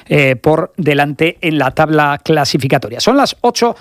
por delante en la tabla clasificatoria. Son las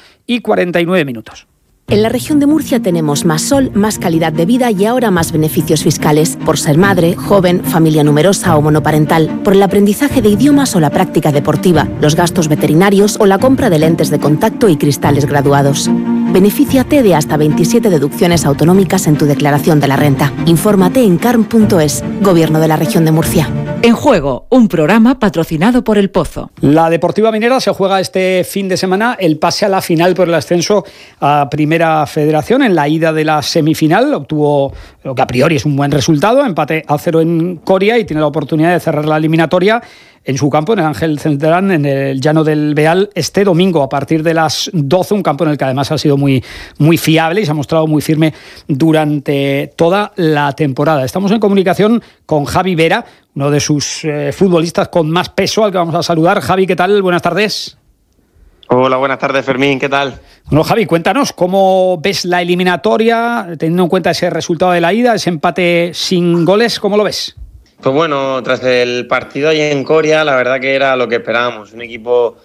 8:49. En la región de Murcia tenemos más sol, más calidad de vida y ahora más beneficios fiscales por ser madre, joven, familia numerosa o monoparental, por el aprendizaje de idiomas o la práctica deportiva, los gastos veterinarios o la compra de lentes de contacto y cristales graduados. Benefíciate de hasta 27 deducciones autonómicas en tu declaración de la renta. Infórmate en carm.es, Gobierno de la Región de Murcia. En Juego, un programa patrocinado por El Pozo. La Deportiva Minera se juega este fin de semana el pase a la final por el ascenso a Primera Federación. En la ida de la semifinal obtuvo lo que a priori es un buen resultado, empate a 0 en Coria, y tiene la oportunidad de cerrar la eliminatoria en su campo, en el Ángel Centrán, en el Llano del Beal, este domingo a partir de las 12, un campo en el que además ha sido muy, muy fiable y se ha mostrado muy firme durante toda la temporada. Estamos en comunicación con Javi Vera, uno de sus futbolistas con más peso, al que vamos a saludar. Javi, ¿qué tal? Buenas tardes. Hola, buenas tardes, Fermín, ¿qué tal? Bueno, Javi, cuéntanos, ¿cómo ves la eliminatoria, teniendo en cuenta ese resultado de la ida, ese empate sin goles? ¿Cómo lo ves? Pues bueno, tras el partido allí en Coria, la verdad que era lo que esperábamos. Un equipo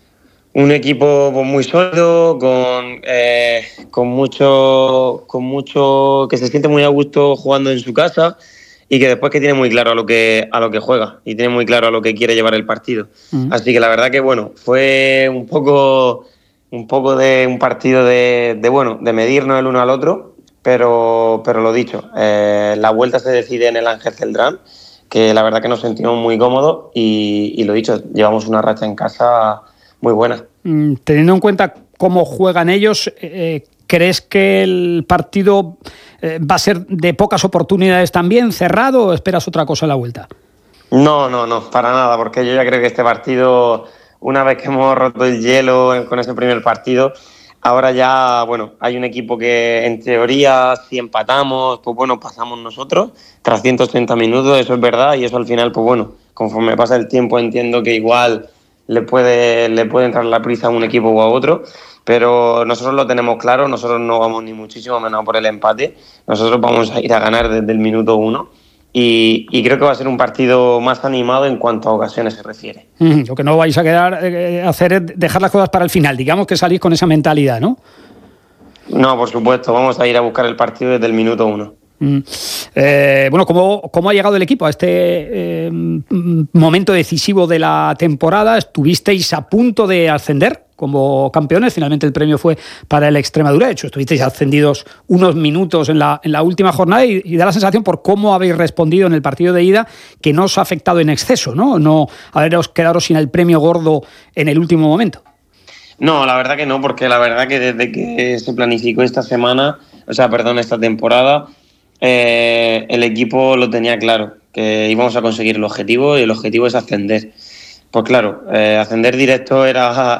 pues muy sólido, con mucho que se siente muy a gusto jugando en su casa, y que después que tiene muy claro a lo que juega y tiene muy claro a lo que quiere llevar el partido. Así que la verdad que bueno, fue un poco de un partido de medirnos el uno al otro, pero lo dicho, la vuelta se decide en el Ángel Celdrán, que la verdad que nos sentimos muy cómodos y lo dicho, llevamos una racha en casa muy buena. Teniendo en cuenta cómo juegan ellos, ¿crees que el partido va a ser de pocas oportunidades también, cerrado, o esperas otra cosa en la vuelta? No, para nada, porque yo ya creo que este partido, una vez que hemos roto el hielo con ese primer partido, ahora ya, bueno, hay un equipo que en teoría, si empatamos, pues bueno, pasamos nosotros tras 130 minutos, eso es verdad, y eso al final, pues bueno, conforme pasa el tiempo entiendo que igual le puede entrar la prisa a un equipo o a otro, pero nosotros lo tenemos claro, nosotros no vamos ni muchísimo menos por el empate, nosotros vamos a ir a ganar desde el minuto 1. Y creo que va a ser un partido más animado en cuanto a ocasiones se refiere. Lo que no vais a hacer es dejar las cosas para el final, digamos que salís con esa mentalidad, ¿no? No, por supuesto, vamos a ir a buscar el partido desde el minuto 1. Bueno, ¿cómo ha llegado el equipo a este momento decisivo de la temporada? Estuvisteis a punto de ascender como campeones, finalmente el premio fue para el Extremadura, de hecho estuvisteis ascendidos unos minutos en la última jornada y da la sensación, por cómo habéis respondido en el partido de ida, que no os ha afectado en exceso, ¿no? Haberos quedado sin el premio gordo en el último momento. No, la verdad que no, porque la verdad que desde que se planificó esta temporada, el equipo lo tenía claro, que íbamos a conseguir el objetivo, y el objetivo es ascender. Pues claro, ascender directo era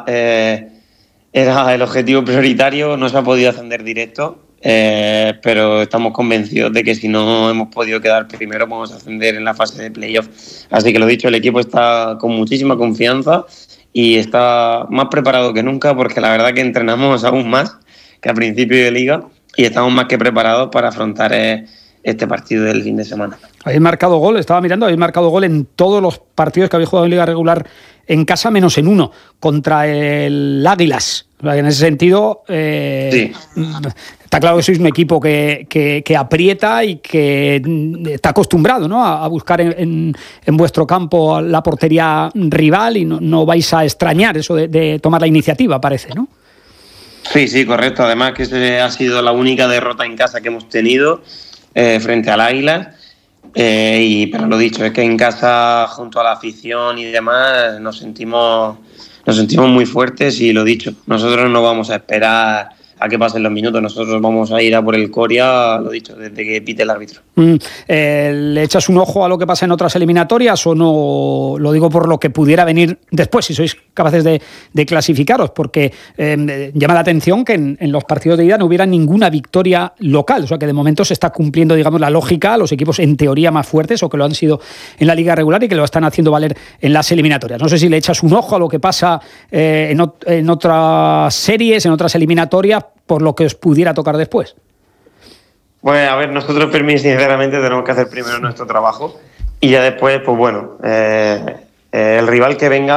el objetivo prioritario, no se ha podido ascender directo, pero estamos convencidos de que si no hemos podido quedar primero, vamos a ascender en la fase de playoff. Así que lo dicho, el equipo está con muchísima confianza y está más preparado que nunca, porque la verdad que entrenamos aún más que a principio de liga y estamos más que preparados para afrontar este partido del fin de semana. Habéis marcado gol, estaba mirando, habéis marcado gol en todos los partidos que habéis jugado en liga regular en casa, menos en uno, contra el Águilas. O sea, en ese sentido, sí. Está claro que sois un equipo que aprieta y que está acostumbrado, ¿no?, a buscar en vuestro campo la portería rival, y no vais a extrañar eso de tomar la iniciativa, parece, ¿no? Sí, correcto. Además que ha sido la única derrota en casa que hemos tenido frente al Águila, pero lo dicho, es que en casa, junto a la afición y demás, nos sentimos muy fuertes, y lo dicho, nosotros no vamos a esperar a que pasen los minutos, nosotros vamos a ir a por el Coria, lo dicho, desde que pite el árbitro. ¿Le echas un ojo a lo que pasa en otras eliminatorias o no? Lo digo por lo que pudiera venir después, si sois capaces de clasificaros, porque llama la atención que en los partidos de ida no hubiera ninguna victoria local, o sea que de momento se está cumpliendo, digamos, la lógica, los equipos en teoría más fuertes, o que lo han sido en la liga regular y que lo están haciendo valer en las eliminatorias. No sé si le echas un ojo a lo que pasa en otras series, en otras eliminatorias, por lo que os pudiera tocar después. Pues a ver, nosotros, Fermín, sinceramente tenemos que hacer primero nuestro trabajo y ya después, pues bueno, el rival que venga